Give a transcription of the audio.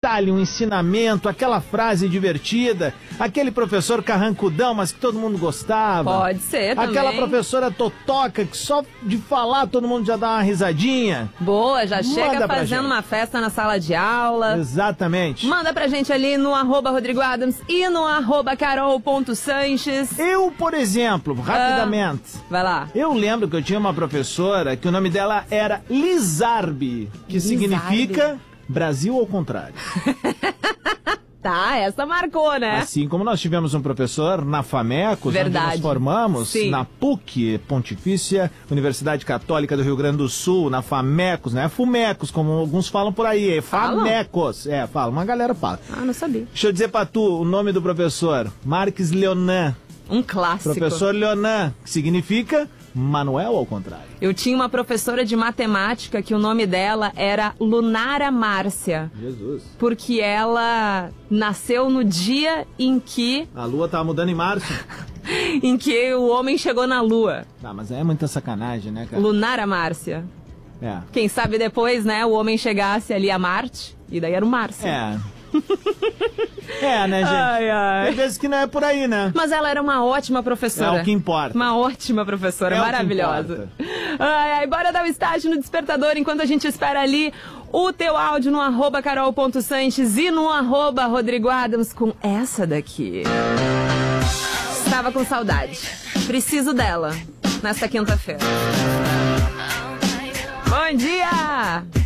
detalhe, um ensinamento, aquela frase divertida, aquele professor carrancudão, mas que todo mundo gostava. Pode ser também. Aquela professora totoca que só de falar todo mundo já dá uma risadinha. Boa, já Manda chega pra fazendo gente. uma festa na sala de aula. Exatamente. Manda pra gente ali no @Rodrigo Adams e no @Carol.Sanches. Eu, por exemplo, rapidamente... Vai lá. Eu lembro que eu tinha uma professora que o nome dela era Lizarbe, que Lizarbe. significa Brasil ao contrário. Tá, essa marcou, né? Assim como nós tivemos um professor na FAMECOS, Verdade. onde nós formamos, Sim. na PUC, Pontifícia Universidade Católica do Rio Grande do Sul, na FAMECOS, não é FUMECOS, como alguns falam por aí, é Falam? FAMECOS. É, fala, uma galera fala. Ah, não sabia. Deixa eu dizer pra tu o nome do professor, Marques Leonan. Um clássico. Professor Leonan, que significa Manuel ao contrário. Eu tinha uma professora de matemática que o nome dela era Lunara Márcia. Jesus. Porque ela nasceu no dia em que A lua tava mudando em março. o homem chegou na lua. Ah, mas é muita sacanagem, né, cara? Lunara Márcia. É. Quem sabe depois, né, o homem chegasse ali a Marte, e daí era o Márcio. É. É, né, gente? Ai, ai. Tem vezes que não é por aí, né? Mas ela era uma ótima professora. É o que importa. Uma ótima professora, É o que maravilhosa. importa. Ai, ai, bora dar o estágio no despertador enquanto a gente espera ali o teu áudio no @Carol.Sanches e no @Rodrigo Adams com essa daqui. Estava com saudade. Preciso dela nesta quinta-feira. Bom dia!